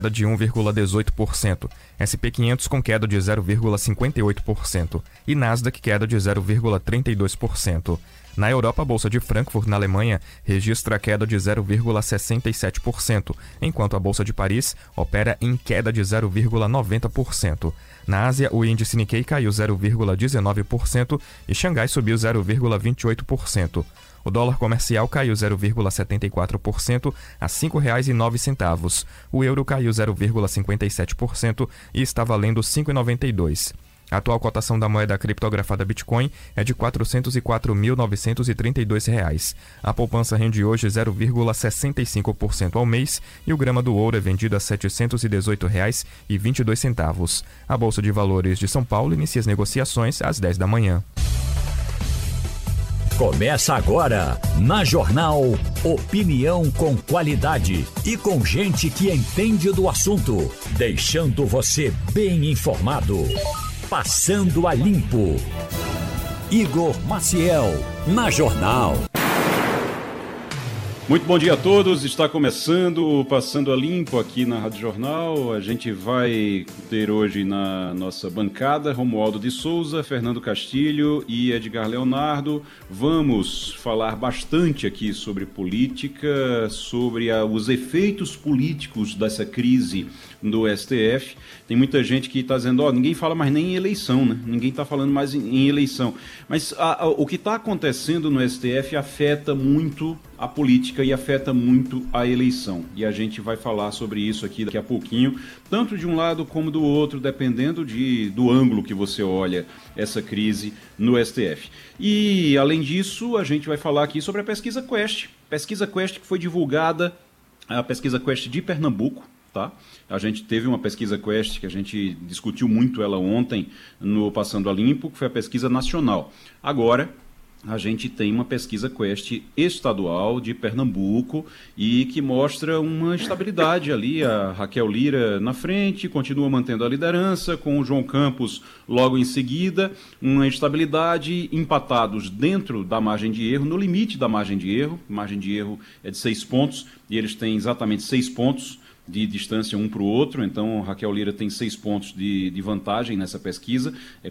de 1,18%, SP 500 com queda de 0,58% e Nasdaq queda de 0,32%. Na Europa, a Bolsa de Frankfurt, na Alemanha, registra queda de 0,67%, enquanto a Bolsa de Paris opera em queda de 0,90%. Na Ásia, o índice Nikkei caiu 0,19% e Xangai subiu 0,28%. O dólar comercial caiu 0,74% a R$ 5,09. O euro caiu 0,57% e está valendo R$ 5,92. A atual cotação da moeda criptografada Bitcoin é de R$ 404.932. A poupança rende hoje 0,65% ao mês e o grama do ouro é vendido a R$ 718,22. A Bolsa de Valores de São Paulo inicia as negociações às 10 da manhã. Começa agora, na Jornal, opinião com qualidade e com gente que entende do assunto, deixando você bem informado. Passando a Limpo. Igor Maciel, na Jornal. Muito bom dia a todos, está começando o Passando a Limpo aqui na Rádio Jornal. A gente vai ter hoje na nossa bancada Romualdo de Souza, Fernando Castilho e Edgar Leonardo. Vamos falar bastante aqui sobre política, sobre os efeitos políticos dessa crise do STF. Tem muita gente que está dizendo, ninguém fala mais nem em eleição, né? Ninguém está falando mais em eleição. Mas o que está acontecendo no STF afeta muito a política e afeta muito a eleição. E a gente vai falar sobre isso aqui daqui a pouquinho, tanto de um lado como do outro, dependendo do ângulo que você olha essa crise no STF. E, além disso, a gente vai falar aqui sobre a pesquisa Quest. Pesquisa Quest que foi divulgada, a pesquisa Quest de Pernambuco, tá? A gente teve uma pesquisa Quest que a gente discutiu muito ela ontem no Passando a Limpo, que foi a pesquisa nacional. Agora, a gente tem uma pesquisa Quest estadual de Pernambuco e que mostra uma estabilidade ali, a Raquel Lira na frente, continua mantendo a liderança, com o João Campos logo em seguida, uma estabilidade, empatados dentro da margem de erro, no limite da margem de erro é de 6 pontos, e eles têm exatamente 6 pontos de distância um para o outro, então Raquel Lira tem 6 pontos de vantagem nessa pesquisa, é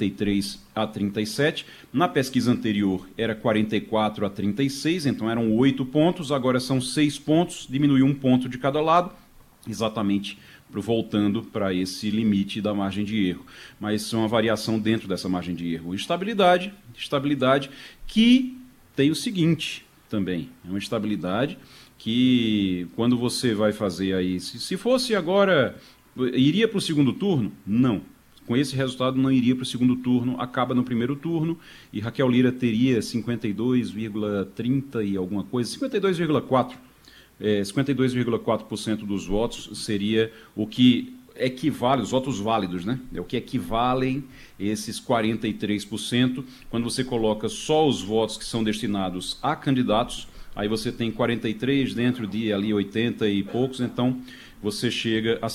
43-37. Na pesquisa anterior era 44-36, então eram 8 pontos, agora são 6 pontos, diminuiu 1 ponto de cada lado, exatamente voltando para esse limite da margem de erro. Mas é uma variação dentro dessa margem de erro. Estabilidade que tem o seguinte também, é uma estabilidade que quando você vai fazer aí, se fosse agora, iria para o segundo turno? Não. Com esse resultado não iria para o segundo turno, acaba no primeiro turno e Raquel Lira teria 52,30 e alguma coisa, 52,4%. 52,4% dos votos seria o que equivale, os votos válidos, né? É o que equivalem esses 43%. Quando você coloca só os votos que são destinados a candidatos, aí você tem 43 dentro de ali 80 e poucos, então você chega a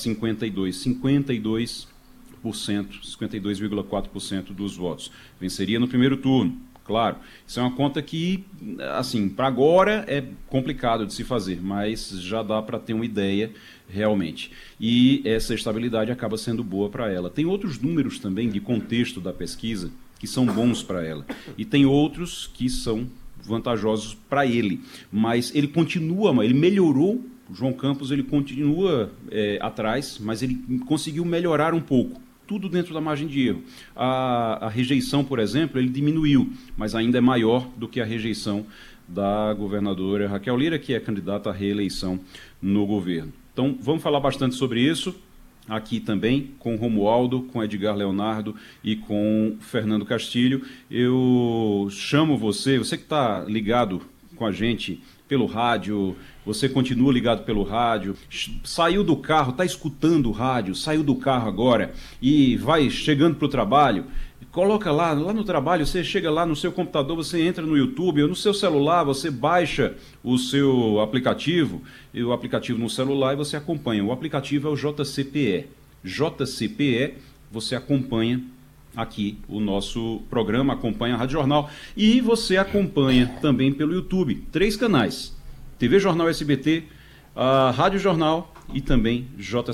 52,4% dos votos. Venceria no primeiro turno, claro. Isso é uma conta que, assim, para agora é complicado de se fazer, mas já dá para ter uma ideia realmente. E essa estabilidade acaba sendo boa para ela. Tem outros números também de contexto da pesquisa que são bons para ela. E tem outros que são vantajosos para ele, mas ele melhorou, o João Campos ele continua atrás, mas ele conseguiu melhorar um pouco, tudo dentro da margem de erro. A rejeição, por exemplo, ele diminuiu, mas ainda é maior do que a rejeição da governadora Raquel Lira, que é candidata à reeleição no governo. Então, vamos falar bastante sobre isso aqui também, com o Romualdo, com Edgar Leonardo e com Fernando Castilho. Eu chamo você que está ligado com a gente pelo rádio, você continua ligado pelo rádio, saiu do carro, está escutando o rádio, saiu do carro agora e vai chegando para o trabalho, coloca lá no trabalho, você chega lá no seu computador, você entra no YouTube, ou no seu celular, você baixa o seu aplicativo, e o aplicativo no celular, e você acompanha. O aplicativo é o JCPE. JCPE, você acompanha aqui o nosso programa, acompanha a Rádio Jornal, e você acompanha também pelo YouTube. 3 canais, TV Jornal SBT, a Rádio Jornal e também JCPE.